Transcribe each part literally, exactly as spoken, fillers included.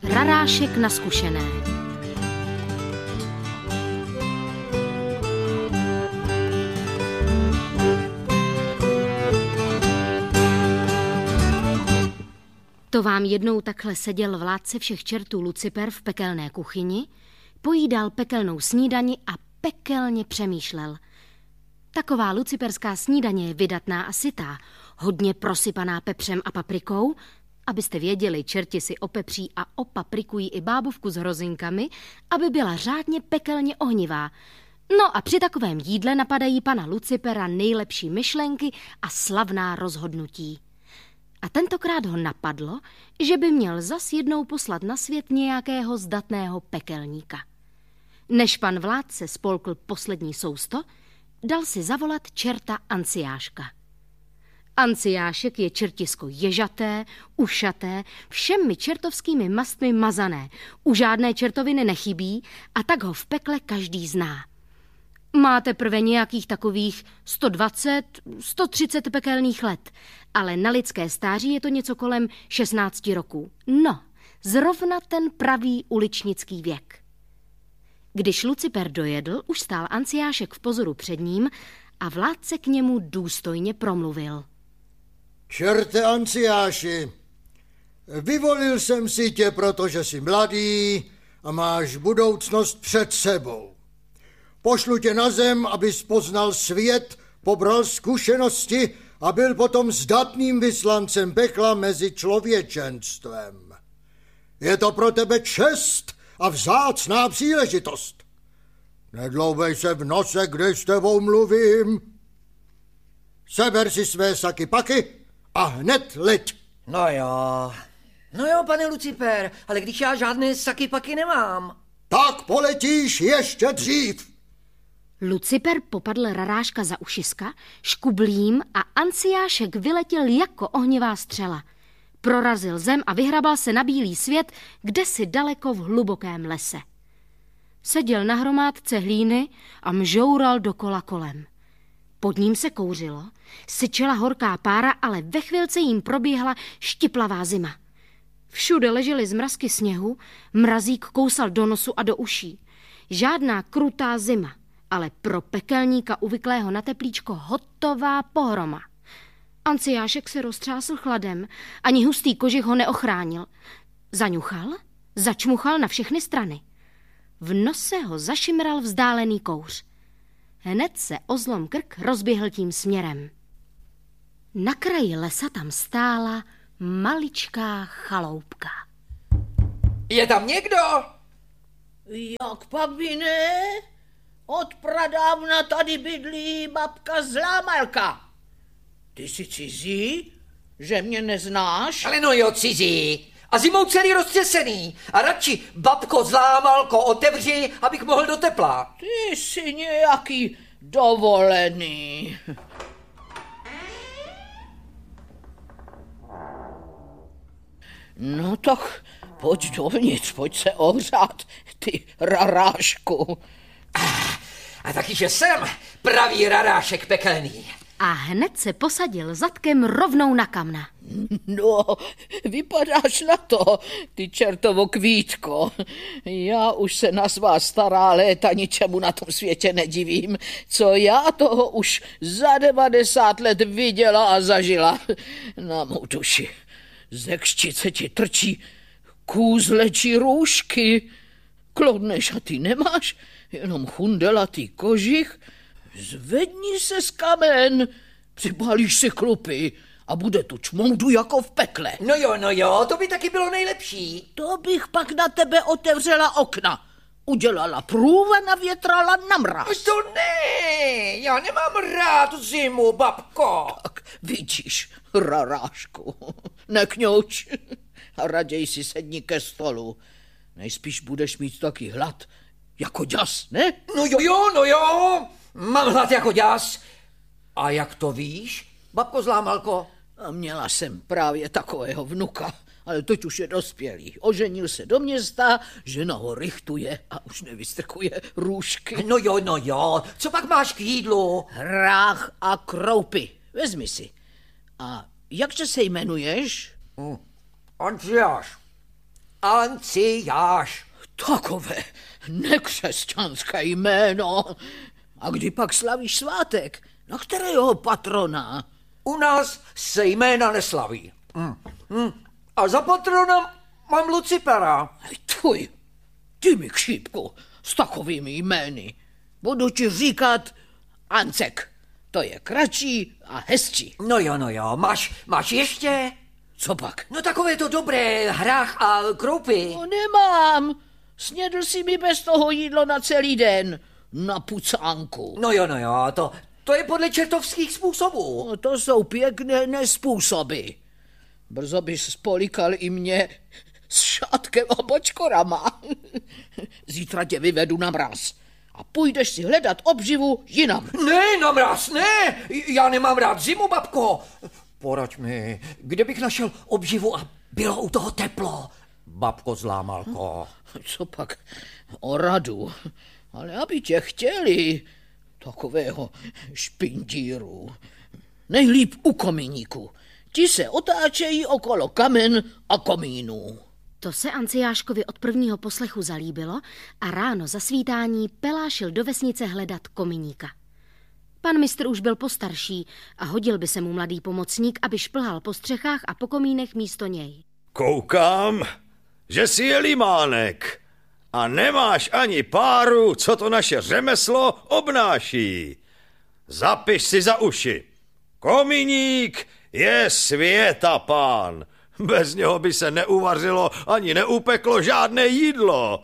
Rarášek na zkušené. To vám jednou takhle seděl vládce všech čertů Luciper v pekelné kuchyni, pojídal pekelnou snídani a pekelně přemýšlel. Taková luciperská snídaně je vydatná a sytá, hodně prosypaná pepřem a paprikou. Abyste věděli, čerti si opepří a opaprikují i bábovku s hrozinkami, aby byla řádně pekelně ohnivá. No a při takovém jídle napadají pana Lucipera nejlepší myšlenky a slavná rozhodnutí. A tentokrát ho napadlo, že by měl zas jednou poslat na svět nějakého zdatného pekelníka. Než pan vládce spolkl poslední sousto, dal si zavolat čerta Anciáška. Anciášek je čertisko ježaté, ušaté, všemi čertovskými mastmi mazané, u žádné čertoviny nechybí a tak ho v pekle každý zná. Má teprve nějakých takových sto dvacet, sto třicet pekelných let, ale na lidské stáří je to něco kolem šestnácti roků. No, zrovna ten pravý uličnický věk. Když Luciper dojedl, už stál Anciášek v pozoru před ním a vládce k němu důstojně promluvil. Čerte Anciáši, vyvolil jsem si tě, protože jsi mladý a máš budoucnost před sebou. Pošlu tě na zem, abys poznal svět, pobral zkušenosti a byl potom zdatným vyslancem pekla mezi člověčenstvem. Je to pro tebe čest a vzácná příležitost. Nedloubej se v nose, když s tebou mluvím. Seber si své saky paky a hned leď. No jo, no jo, pane Luciper, ale když já žádné saky paky nemám. Tak poletíš ještě dřív. Luciper popadl Raráška za ušiska, škublím a Anciášek vyletěl jako ohnivá střela. Prorazil zem a vyhrabal se na bílý svět, kdesi daleko v hlubokém lese. Seděl na hromádce hlíny a mžoural dokola kolem. Pod ním se kouřilo, syčela horká pára, ale ve chvilce jim probíhala štiplavá zima. Všude ležely zmrazky sněhu, mrazík kousal do nosu a do uší. Žádná krutá zima, ale pro pekelníka uvyklého na teplíčko hotová pohroma. Anciášek se roztřásl chladem, ani hustý kožich ho neochránil. Zaňuchal, začmuchal na všechny strany. V nose ho zašimral vzdálený kouř. Hned se o zlom krk rozběhl tím směrem. Na kraji lesa tam stála maličká chaloupka. Je tam někdo? Jak pak by ne? Od pradávna tady bydlí babka Zlámalka. Ty jsi cizí? Že mě neznáš? Ale no jo, cizí. A zimou celý roztřesený. A radši, babko Zlámalko, otevři, abych mohl do tepla. Ty jsi nějaký dovolený. No tak pojď dovnitř, pojď se ohřát, ty rarášku. A, a taky, že jsem pravý rarášek pekelný. A hned se posadil zadkem rovnou na kamna. No, vypadáš na to, ty čertovo kvítko. Já už se na svá stará léta ničemu na tom světě nedivím, co já toho už za devadesát let viděla a zažila. Na mou duši, ze křtice ti trčí kůzlečí růžky. Klodné šaty nemáš, jenom chundelatý kožich. Zvedni se z kamen, připálíš si chlupy a bude tu čmoudu jako v pekle. No jo, no jo, to by taky bylo nejlepší. To bych pak na tebe otevřela okna. Udělala průvan a větrala na mráz. To ne, já nemám rád zimu, babko. Tak vidíš, rarášku, nekňouč. A raději si sedni ke stolu. Nejspíš budeš mít taky hlad jako děs, ne? No jo, jo, no jo. Mám hlad jako děs. A jak to víš, babko Zlámalko? A měla jsem právě takového vnuka, ale teď už je dospělý. Oženil se do města, žena ho richtuje a už nevystrkuje růžky. No jo, no jo, co pak máš k jídlu? Hrách a kroupy, vezmi si. A jakže se jmenuješ? Hmm. Anciáš. Anciáš. Takové nekřesťanské jméno. A kdy pak slavíš svátek? Na kterého patrona? U nás se jména neslaví. Mm. Mm. A za patrona mám Lucipera. Tvoj, ty mi kšípku s takovými jmény. Budu ti říkat Ancek. To je kratší a hezčí. No jo, no jo, máš, máš ještě? Co pak? No takové to dobré, hrách a kroupy. No nemám. Snědl si mi bez toho jídlo na celý den. Na pucánku. No jo, no jo, to, to je podle čertovských způsobů. No to jsou pěkné nespůsoby. Brzo bys spolikal i mě s šátkem a bočkorama. Zítra tě vyvedu na mráz a půjdeš si hledat obživu jinam. Ne, na mráz, ne, já nemám rád zimu, babko. Poraď mi, kde bych našel obživu a bylo u toho teplo, babko Zlámalko. Co pak o radu, ale aby tě chtěli, takového špindíru. Nejlíp u komíníku. Ti se otáčejí okolo kamen a komínů. To se Anciáškovi od prvního poslechu zalíbilo a ráno za svítání pelášil do vesnice hledat kominíka. Pan mistr už byl postarší a hodil by se mu mladý pomocník, aby šplhal po střechách a po komínech místo něj. Koukám, že jsi je limánek a nemáš ani páru, co to naše řemeslo obnáší. Zapiš si za uši. Komíník je světapán. Bez něho by se neuvařilo ani neupeklo žádné jídlo.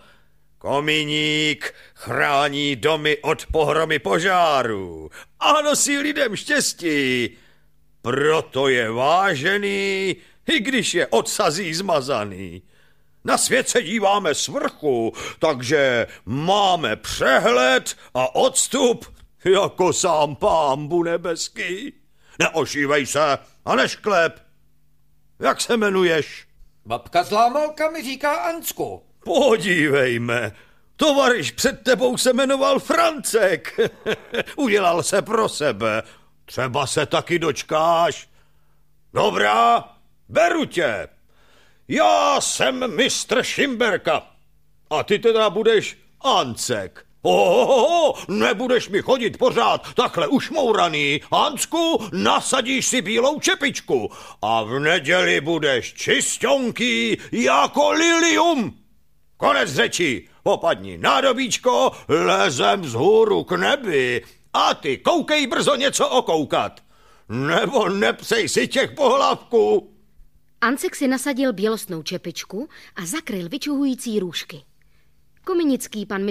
Komíník chrání domy od pohromy požáru a nosí lidem štěstí. Proto je vážený, i když je odsazí zmazaný. Na svět se díváme z vrchu, takže máme přehled a odstup jako sám Pánbu nebeský. Neošívej se a nešklep. Jak se jmenuješ? Babka Zlámalka mi říká Ancku. Podívejme, tovaryš před tebou se jmenoval Francek. Udělal se pro sebe. Třeba se taky dočkáš. Dobrá, beru tě. Já jsem mistr Šimberka. A ty teda budeš Ancek. Ohoho, nebudeš mi chodit pořád takhle ušmouraný. Hansku, nasadíš si bílou čepičku a v neděli budeš čisťonký jako lilium. Konec řeči, popadni nádobíčko, lezem vzhůru k nebi a ty koukej brzo něco okoukat. Nebo nepsej si těch pohlavků. Ancek si nasadil bělostnou čepičku a zakryl vyčuhující růžky. Kominický pan